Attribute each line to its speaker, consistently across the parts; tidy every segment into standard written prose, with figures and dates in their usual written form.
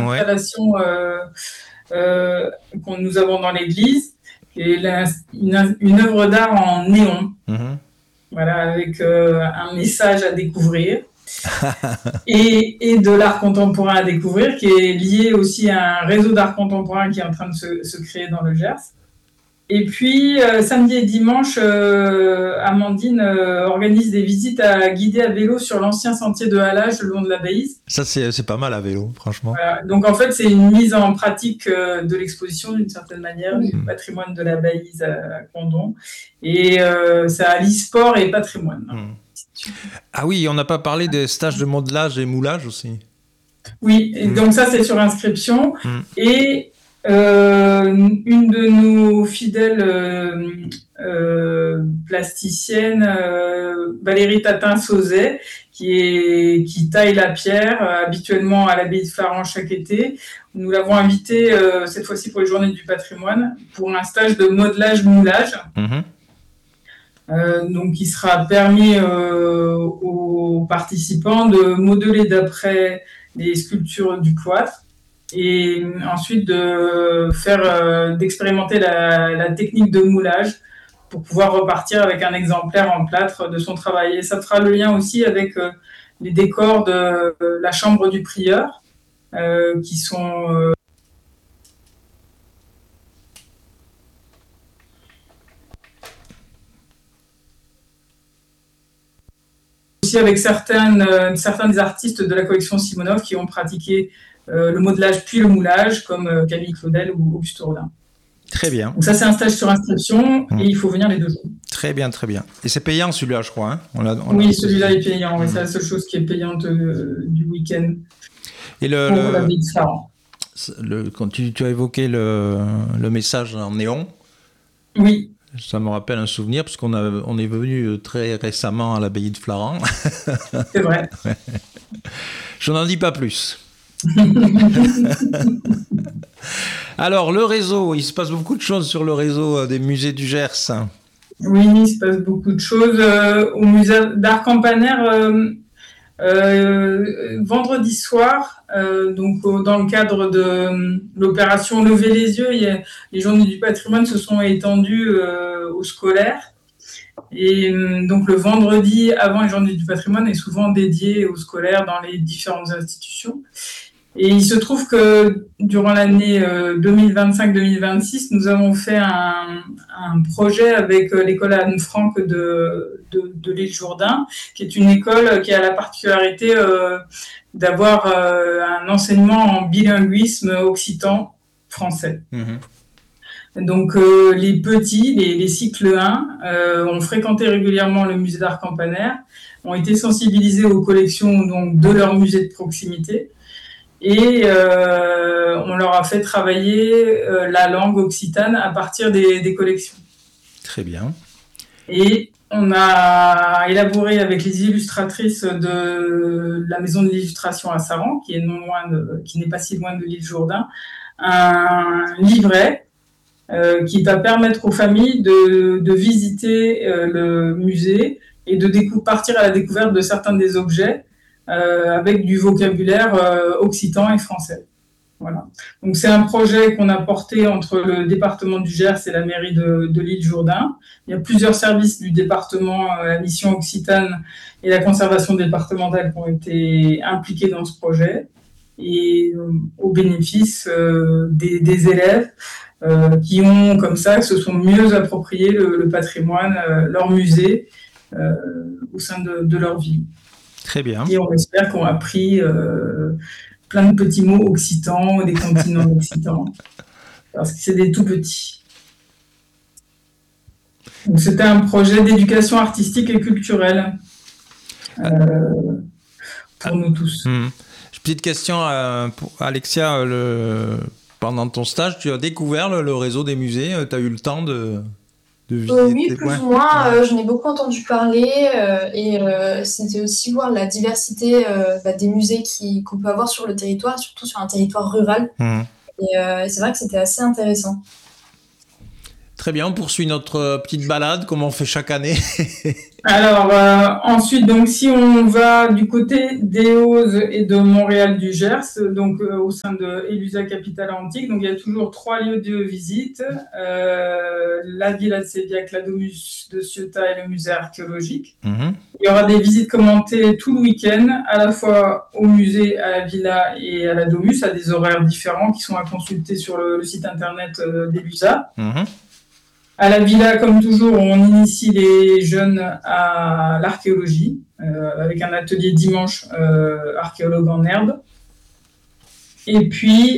Speaker 1: l'installation que nous avons dans l'église, qui est une œuvre d'art en néon, voilà, avec un message à découvrir. et de l'art contemporain à découvrir, qui est lié aussi à un réseau d'art contemporain qui est en train de se créer dans le Gers. Et puis, samedi et dimanche, Amandine organise des visites guidées à vélo sur l'ancien sentier de halage le long de la Baïse.
Speaker 2: Ça, c'est pas mal à vélo, franchement.
Speaker 1: Voilà. Donc, en fait, c'est une mise en pratique de l'exposition, d'une certaine manière, du patrimoine de la Baïse à Condom. Et ça allie sport et patrimoine.
Speaker 2: Ah oui, on n'a pas parlé des stages de modelage et moulage aussi.
Speaker 1: Oui, et donc ça, c'est sur inscription. Et une de nos fidèles plasticiennes, Valérie Tatin-Sauzet, qui taille la pierre habituellement à l'abbaye de Flaran chaque été. Nous l'avons invitée cette fois-ci pour les Journées du patrimoine pour un stage de modelage-moulage. Donc, il sera permis aux participants de modeler d'après les sculptures du cloître et ensuite d'expérimenter la technique de moulage pour pouvoir repartir avec un exemplaire en plâtre de son travail. Et ça fera le lien aussi avec les décors de la chambre du prieur qui sont... aussi avec certains des artistes de la collection Simonov qui ont pratiqué le modelage puis le moulage, comme Camille Claudel ou Auguste Rodin.
Speaker 2: Très bien.
Speaker 1: Donc ça, c'est un stage sur inscription et il faut venir les 2 jours.
Speaker 2: Très bien, très bien. Et c'est payant celui-là, je crois. Hein
Speaker 1: oui, celui-là est payant. C'est la seule chose qui est payante du week-end.
Speaker 2: Et
Speaker 1: pour la ville de Flaran.
Speaker 2: Quand tu as évoqué le message en néon.
Speaker 1: Oui.
Speaker 2: Ça me rappelle un souvenir, parce on est venu très récemment à l'abbaye de Flaran.
Speaker 1: C'est vrai.
Speaker 2: Je n'en dis pas plus. Alors, le réseau, il se passe beaucoup de choses sur le réseau des musées du Gers.
Speaker 1: Oui, il se passe beaucoup de choses. Au musée d'art campanaire, vendredi soir, donc dans le cadre de l'opération Lever les yeux, les Journées du patrimoine se sont étendues aux scolaires. Et donc le vendredi avant les Journées du patrimoine est souvent dédié aux scolaires dans les différentes institutions. Et il se trouve que durant l'année 2025-2026, nous avons fait un projet avec l'école Anne Frank de l'île Jourdain, qui est une école qui a la particularité d'avoir un enseignement en bilinguisme occitan-français. Donc les petits, les cycles 1, ont fréquenté régulièrement le musée d'art campanaire, ont été sensibilisés aux collections donc, de leur musée de proximité. Et on leur a fait travailler la langue occitane à partir des collections.
Speaker 2: Très bien.
Speaker 1: Et on a élaboré avec les illustratrices de la maison de l'illustration à Saran, qui n'est pas si loin de l'île Jourdain, un livret qui va permettre aux familles de visiter le musée et de partir à la découverte de certains des objets avec du vocabulaire occitan et français. Voilà. Donc c'est un projet qu'on a porté entre le département du Gers et la mairie de l'île Jourdain. Il y a plusieurs services du département, la mission occitane et la conservation départementale qui ont été impliqués dans ce projet et au bénéfice des élèves qui ont comme ça, se sont mieux approprié le patrimoine, leur musée au sein de leur ville.
Speaker 2: Très bien.
Speaker 1: Et on espère qu'on a appris plein de petits mots occitans, des continents occitans, parce que c'est des tout petits. Donc c'était un projet d'éducation artistique et culturelle pour nous tous.
Speaker 2: Petite question pour Alexia, pendant ton stage, tu as découvert le réseau des musées, tu as eu le temps de visiter
Speaker 3: oui, plus ou moins. J'en ai beaucoup entendu parler et c'était aussi voir la diversité des musées qu'on peut avoir sur le territoire, surtout sur un territoire rural. Et c'est vrai que c'était assez intéressant.
Speaker 2: Très bien, on poursuit notre petite balade comme on fait chaque année.
Speaker 1: Alors, ensuite, donc, si on va du côté d'Eauze et de Montréal du Gers, donc au sein de Elusa Capitale Antique, donc il y a toujours 3 lieux de visite, la Villa de Sévillac, la Domus de Ciotat et le musée archéologique. Il y aura des visites commentées tout le week-end, à la fois au musée, à la villa et à la Domus, à des horaires différents qui sont à consulter sur le site internet d'Elusa. À la villa, comme toujours, on initie les jeunes à l'archéologie, avec un atelier dimanche archéologue en herbe. Et puis,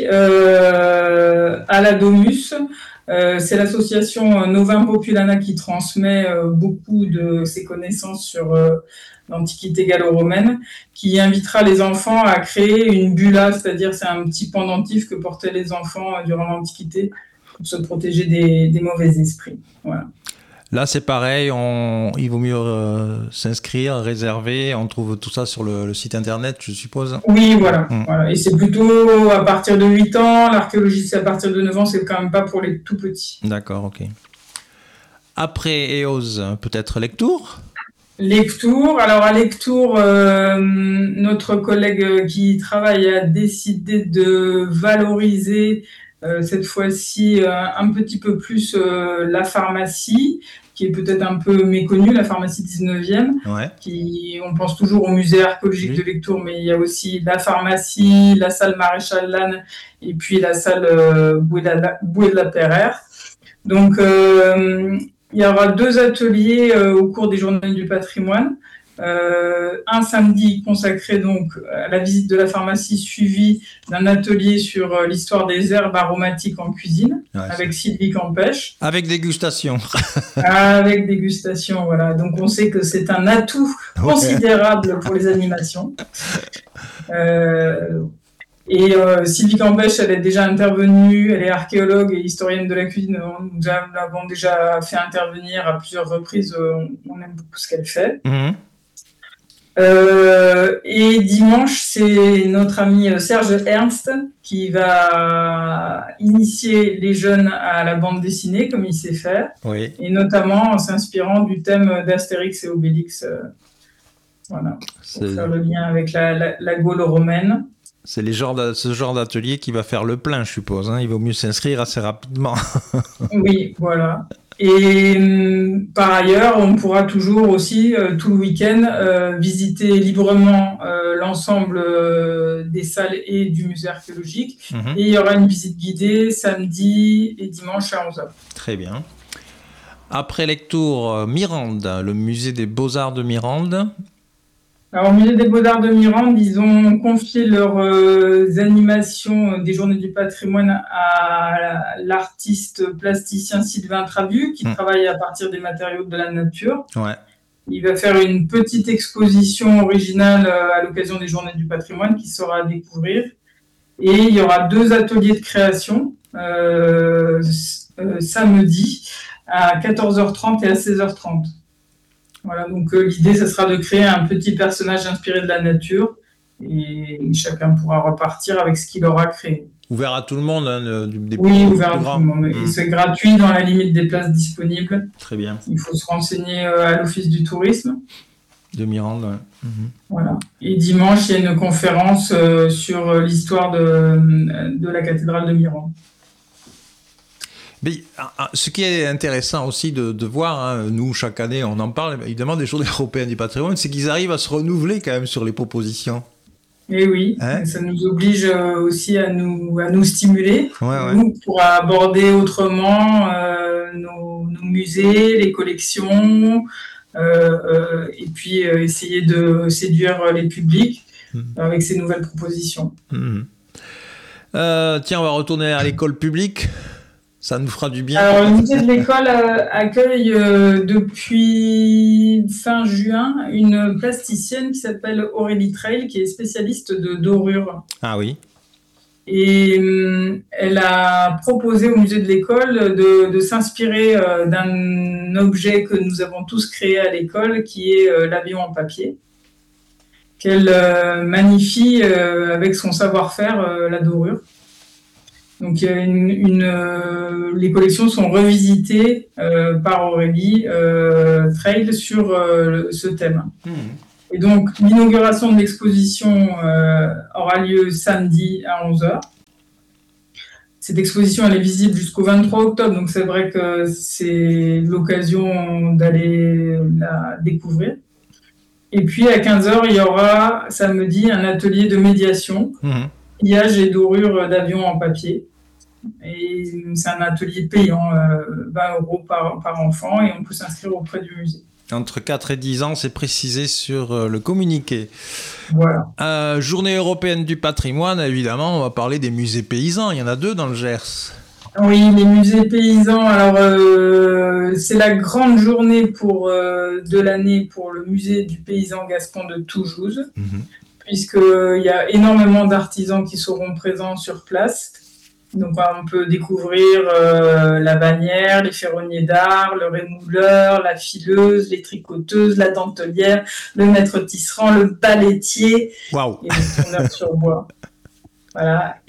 Speaker 1: à la Domus, c'est l'association Novum Populana qui transmet beaucoup de ses connaissances sur l'Antiquité gallo-romaine, qui invitera les enfants à créer une bulla, c'est-à-dire c'est un petit pendentif que portaient les enfants durant l'Antiquité, pour se protéger des mauvais esprits. Voilà.
Speaker 2: Là, c'est pareil, il vaut mieux s'inscrire, réserver. On trouve tout ça sur le site internet, je suppose.
Speaker 1: Oui, voilà. Voilà. Et c'est plutôt à partir de 8 ans. L'archéologie, c'est à partir de 9 ans. C'est quand même pas pour les tout petits.
Speaker 2: D'accord, ok. Après Eauze, peut-être Lectoure ?
Speaker 1: Lectoure. Alors, à Lectoure, notre collègue qui travaille a décidé de valoriser cette fois-ci un petit peu plus la pharmacie, qui est peut-être un peu méconnue, la pharmacie 19e.
Speaker 2: Ouais.
Speaker 1: On pense toujours au musée archéologique de Lectoure, mais il y a aussi la pharmacie, la salle Maréchal Lannes et puis la salle Boué de la Perrère. Donc, il y aura 2 ateliers au cours des Journées du patrimoine. Un samedi consacré donc à la visite de la pharmacie, suivi d'un atelier sur l'histoire des herbes aromatiques en cuisine, avec Sylvie Campèche.
Speaker 2: Avec dégustation.
Speaker 1: Avec dégustation, voilà. Donc on sait que c'est un atout considérable pour les animations. Sylvie Campèche, elle est déjà intervenue, elle est archéologue et historienne de la cuisine. Nous l'avons déjà fait intervenir à plusieurs reprises. On aime beaucoup ce qu'elle fait. Et dimanche, c'est notre ami Serge Ernst qui va initier les jeunes à la bande dessinée, comme il sait faire, et notamment en s'inspirant du thème d'Astérix et Obélix. Voilà, pour faire le lien avec la Gaule romaine.
Speaker 2: C'est ce genre d'atelier qui va faire le plein, je suppose. Hein. Il vaut mieux s'inscrire assez rapidement. Oui,
Speaker 1: voilà. Et par ailleurs, on pourra toujours aussi, tout le week-end, visiter librement l'ensemble des salles et du musée archéologique. Et il y aura une visite guidée samedi et dimanche à 11h.
Speaker 2: Très bien. Après Lectoure, Mirande, le musée des Beaux-Arts de Mirande.
Speaker 1: Alors, au musée des Beaux-Arts de Mirande, ils ont confié leurs animations des Journées du patrimoine à l'artiste plasticien Sylvain Trabu, qui travaille à partir des matériaux de la nature. Ouais. Il va faire une petite exposition originale à l'occasion des Journées du patrimoine qui sera à découvrir. Et il y aura 2 ateliers de création samedi à 14h30 et à 16h30. Voilà, donc l'idée, ce sera de créer un petit personnage inspiré de la nature et chacun pourra repartir avec ce qu'il aura créé.
Speaker 2: Ouvert à tout le monde, hein,
Speaker 1: oui, ouvert à tout le monde. Et c'est gratuit dans la limite des places disponibles.
Speaker 2: Très bien.
Speaker 1: Il faut se renseigner à l'Office du tourisme.
Speaker 2: De Mirande, ouais.
Speaker 1: Voilà. Et dimanche, il y a une conférence sur l'histoire de la cathédrale de Mirande.
Speaker 2: Mais ce qui est intéressant aussi de voir, hein, nous chaque année on en parle évidemment des Journées européennes du patrimoine, c'est qu'ils arrivent à se renouveler quand même sur les propositions.
Speaker 1: Et oui, hein, ça nous oblige aussi à nous stimuler, nous, pour aborder autrement nos musées, les collections, et puis essayer de séduire les publics avec ces nouvelles propositions.
Speaker 2: Tiens, on va retourner à l'école publique. Ça nous fera du bien.
Speaker 1: Alors, le musée de l'école accueille depuis fin juin une plasticienne qui s'appelle Aurélie Trail, qui est spécialiste de dorure.
Speaker 2: Ah oui.
Speaker 1: Et elle a proposé au musée de l'école de s'inspirer d'un objet que nous avons tous créé à l'école, qui est l'avion en papier, qu'elle magnifie avec son savoir-faire, la dorure. Donc, il y a les collections sont revisitées par Aurélie Trail sur ce thème. Et donc, l'inauguration de l'exposition aura lieu samedi à 11h. Cette exposition, elle est visible jusqu'au 23 octobre, donc c'est vrai que c'est l'occasion d'aller la découvrir. Et puis, à 15h, il y aura, samedi, un atelier de médiation, pliage et dorure d'avion en papier. Et c'est un atelier payant, 20 € par enfant, et on peut s'inscrire auprès du musée.
Speaker 2: Entre 4 et 10 ans, c'est précisé sur le communiqué.
Speaker 1: Voilà.
Speaker 2: Journée européenne du patrimoine, évidemment, on va parler des musées paysans. Il y en a 2 dans le Gers.
Speaker 1: Oui, les musées paysans. Alors, c'est la grande journée de l'année pour le musée du paysan gascon de Toujouz, puisqu'il y a énormément d'artisans qui seront présents sur place. Donc, on peut découvrir la bannière, les ferronniers d'art, le rémouleur, la fileuse, les tricoteuses, la dentelière, le maître tisserand, le palettier et le tourneur sur bois. Voilà.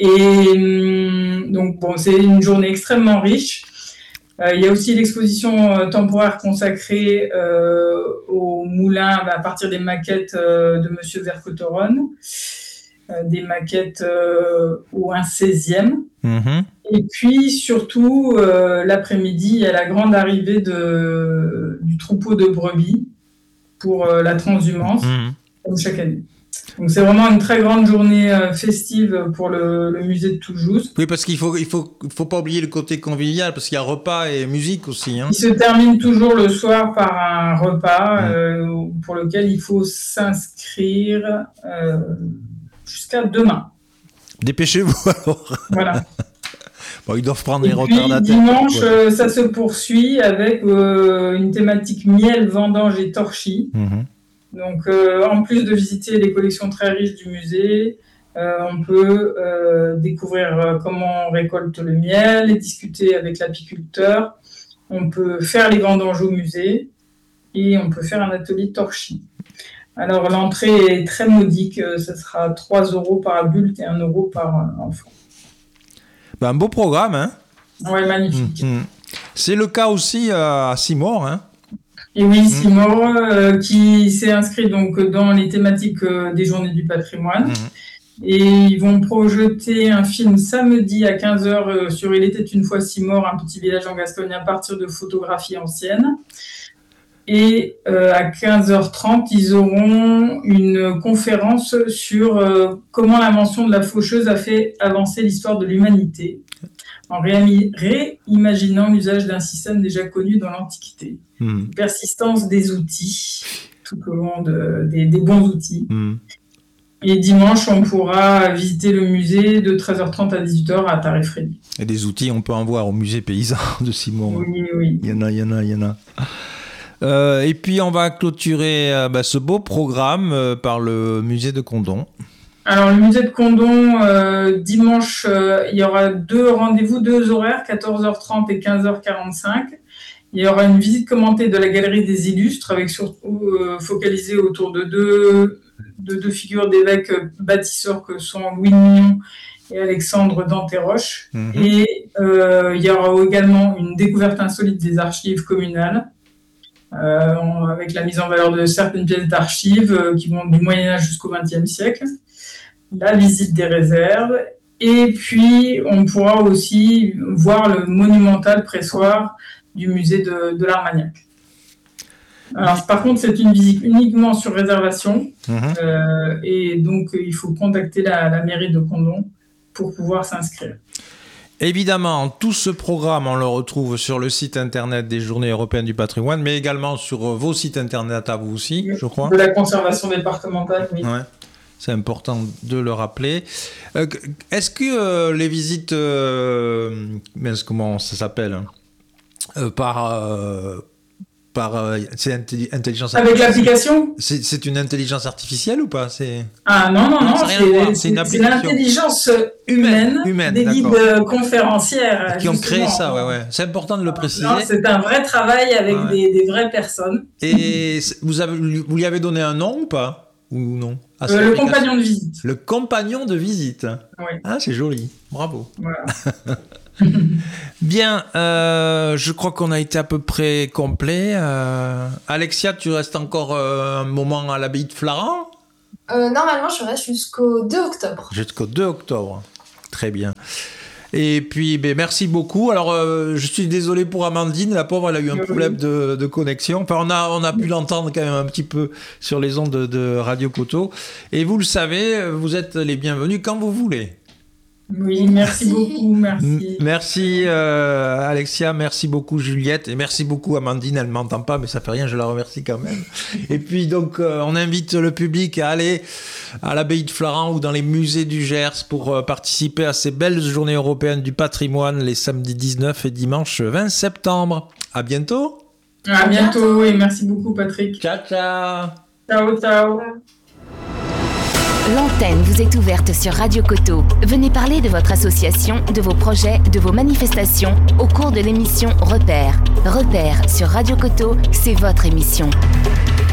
Speaker 1: Et donc, c'est une journée extrêmement riche. Il y a aussi l'exposition temporaire consacrée au moulin à partir des maquettes de Monsieur Vercotteron. Des maquettes au 16e. Et puis, surtout, l'après-midi, il y a la grande arrivée du troupeau de brebis pour la transhumance, comme chaque année. Donc, c'est vraiment une très grande journée festive pour le musée de Toujouz.
Speaker 2: Oui, parce qu'il faut pas oublier le côté convivial, parce qu'il y a repas et musique aussi.
Speaker 1: Il se termine toujours le soir par un repas pour lequel il faut s'inscrire jusqu'à demain.
Speaker 2: Dépêchez-vous alors.
Speaker 1: Voilà.
Speaker 2: Bon, ils doivent prendre les retardataires.
Speaker 1: Dimanche, ça se poursuit avec une thématique miel, vendange et torchis. Donc, en plus de visiter les collections très riches du musée, on peut découvrir comment on récolte le miel et discuter avec l'apiculteur. On peut faire les vendanges au musée et on peut faire un atelier torchis. Alors, l'entrée est très modique. Ce sera 3 € par adulte et 1 € par enfant.
Speaker 2: Un beau programme, hein?
Speaker 1: Oui, magnifique.
Speaker 2: C'est le cas aussi à Simore, hein?
Speaker 1: Et oui, Simore, qui s'est inscrit donc dans les thématiques des Journées du patrimoine. Et ils vont projeter un film samedi à 15h sur Il était une fois Simore, un petit village en Gascogne à partir de photographies anciennes. Et à 15h30, ils auront une conférence sur comment l'invention de la faucheuse a fait avancer l'histoire de l'humanité, en réimaginant l'usage d'un système déjà connu dans l'Antiquité. Persistance des outils, tout au long des bons outils. Et dimanche, on pourra visiter le musée de 13h30 à 18h à tarif réduit.
Speaker 2: Et des outils, on peut en voir au musée paysan de Simore.
Speaker 1: Oui.
Speaker 2: Il y en a. Et puis on va clôturer ce beau programme par le musée de Condom.
Speaker 1: Alors le musée de Condom, dimanche, il y aura 2 rendez-vous, 2 horaires, 14h30 et 15h45. Il y aura une visite commentée de la galerie des illustres, avec surtout focalisée autour de deux figures d'évêques bâtisseurs que sont Louis Mignon et Alexandre Danteroche. Et il y aura également une découverte insolite des archives communales, avec la mise en valeur de certaines pièces d'archives qui vont du Moyen-Âge jusqu'au XXe siècle, la visite des réserves, et puis on pourra aussi voir le monumental pressoir du musée de l'Armagnac. Alors par contre, c'est une visite uniquement sur réservation, et donc il faut contacter la mairie de Condom pour pouvoir s'inscrire.
Speaker 2: Évidemment, tout ce programme, on le retrouve sur le site internet des Journées européennes du patrimoine, mais également sur vos sites internet à vous aussi, je crois.
Speaker 1: De la conservation départementale, oui.
Speaker 2: Ouais, c'est important de le rappeler. Est-ce que les visites, comment ça s'appelle, c'est intelligence artificielle.
Speaker 1: Avec l'application ?
Speaker 2: C'est une intelligence artificielle ou pas ?
Speaker 1: Ah non,
Speaker 2: c'est une application.
Speaker 1: C'est l'intelligence humaine des guides conférencières.
Speaker 2: Qui ont créé ça, ouais. C'est important de le préciser.
Speaker 1: Non, c'est un vrai travail avec des vraies personnes.
Speaker 2: Et vous lui avez donné un nom ou pas ? ou non?
Speaker 1: Le compagnon de visite.
Speaker 2: Le compagnon de visite.
Speaker 1: Oui.
Speaker 2: Ah, c'est joli. Bravo.
Speaker 1: Voilà.
Speaker 2: Bien, je crois qu'on a été à peu près complet. Alexia, tu restes encore un moment à l'abbaye de Flaran?
Speaker 3: Normalement, je reste jusqu'au 2 octobre.
Speaker 2: Jusqu'au 2 octobre. Très bien. Et puis, merci beaucoup. Alors, je suis désolé pour Amandine. La pauvre, elle a eu un problème de connexion. Enfin, on a pu l'entendre quand même un petit peu sur les ondes de Radio Coteau. Et vous le savez, vous êtes les bienvenus quand vous voulez.
Speaker 1: Oui, merci beaucoup, merci.
Speaker 2: Merci Alexia, merci beaucoup Juliette, et merci beaucoup Amandine, elle ne m'entend pas, mais ça fait rien, je la remercie quand même. Et puis donc, on invite le public à aller à l'abbaye de Flaran ou dans les musées du Gers pour participer à ces belles journées européennes du patrimoine les samedis 19 et dimanche 20 septembre. À bientôt.
Speaker 1: À bientôt, et merci beaucoup Patrick.
Speaker 2: Ciao, ciao.
Speaker 1: Ciao, ciao.
Speaker 4: L'antenne vous est ouverte sur Radio Coteau. Venez parler de votre association, de vos projets, de vos manifestations au cours de l'émission Repères. Repères sur Radio Coteau, c'est votre émission.